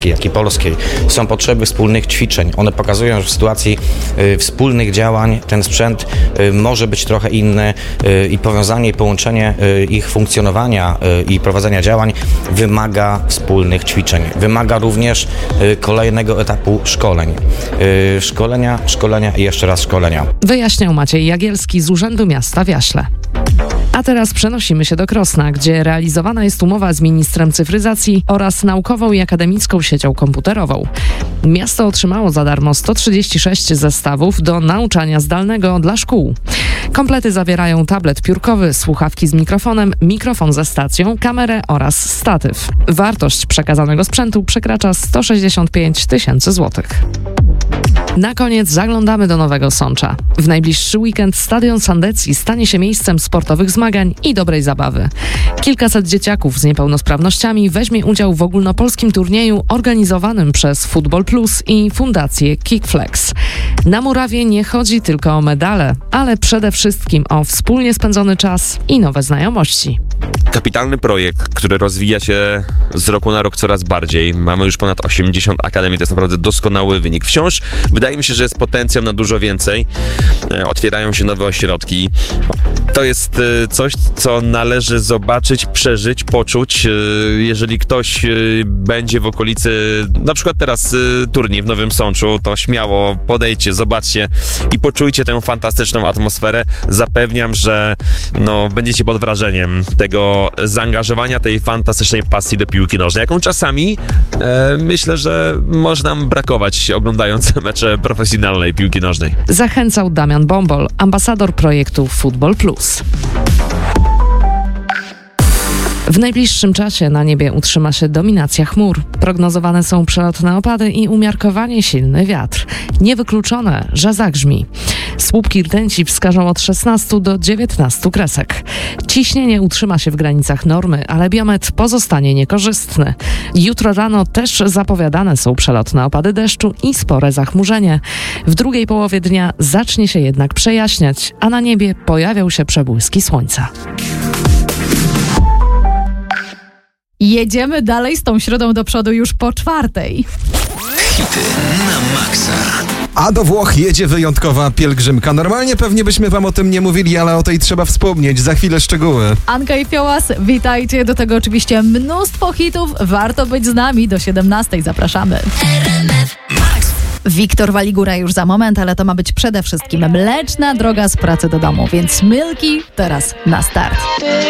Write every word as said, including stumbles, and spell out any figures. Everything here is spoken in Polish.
jak i polskiej. Są potrzeby wspólnych ćwiczeń. One pokazują, że w sytuacji y, wspólnych działań ten sprzęt y, może być trochę inny y, i powiązanie i połączenie y, ich funkcjonowania y, i prowadzenia działań wymaga wspólnych ćwiczeń. Wymaga również y, kolejnego etapu szkoleń. Y, szkolenia, szkolenia i jeszcze raz szkolenia. Wyjaśniał Maciej Jagielski z Urzędu Miasta w Jaśle. A teraz przenosimy się do Krosna, gdzie realizowana jest umowa z ministrem cyfryzacji oraz naukową i akademicką siecią komputerową. Miasto otrzymało za darmo sto trzydzieści sześć zestawów do nauczania zdalnego dla szkół. Komplety zawierają tablet piórkowy, słuchawki z mikrofonem, mikrofon ze stacją, kamerę oraz statyw. Wartość przekazanego sprzętu przekracza sto sześćdziesiąt pięć tysięcy złotych. Na koniec zaglądamy do Nowego Sącza. W najbliższy weekend stadion Sandecji stanie się miejscem sportowych zmagań i dobrej zabawy. Kilkaset dzieciaków z niepełnosprawnościami weźmie udział w ogólnopolskim turnieju organizowanym przez Football Plus i Fundację Kickflex. Na murawie nie chodzi tylko o medale, ale przede wszystkim o wspólnie spędzony czas i nowe znajomości. Kapitalny projekt, który rozwija się z roku na rok coraz bardziej. Mamy już ponad osiemdziesiąt akademii, to jest naprawdę doskonały wynik. Wciąż wydaje mi się, że jest potencjał na dużo więcej. Otwierają się nowe ośrodki. To jest coś, co należy zobaczyć, przeżyć, poczuć. Jeżeli ktoś będzie w okolicy, na przykład teraz turniej w Nowym Sączu, to śmiało podejdźcie, zobaczcie i poczujcie tę fantastyczną atmosferę. Zapewniam, że no, będziecie pod wrażeniem tego zaangażowania, tej fantastycznej pasji do piłki nożnej, jaką czasami e, myślę, że może nam brakować oglądając mecze profesjonalnej piłki nożnej. Zachęcał Damian Bombol, ambasador projektu Football Plus. W najbliższym czasie na niebie utrzyma się dominacja chmur. Prognozowane są przelotne opady i umiarkowanie silny wiatr. Niewykluczone, że zagrzmi. Słupki rtęci wskażą od szesnastu do dziewiętnastu kresek. Ciśnienie utrzyma się w granicach normy, ale biometr pozostanie niekorzystny. Jutro rano też zapowiadane są przelotne opady deszczu i spore zachmurzenie. W drugiej połowie dnia zacznie się jednak przejaśniać, a na niebie pojawią się przebłyski słońca. Jedziemy dalej z tą środą do przodu już po czwartej. Hity na maksa. A do Włoch jedzie wyjątkowa pielgrzymka. Normalnie pewnie byśmy wam o tym nie mówili, ale o tej trzeba wspomnieć. Za chwilę szczegóły. Anka i Fiołas, witajcie. Do tego oczywiście mnóstwo hitów. Warto być z nami do siedemnastej. Zapraszamy. Wiktor Waligura już za moment, ale to ma być przede wszystkim mleczna droga z pracy do domu, więc Milki teraz na start.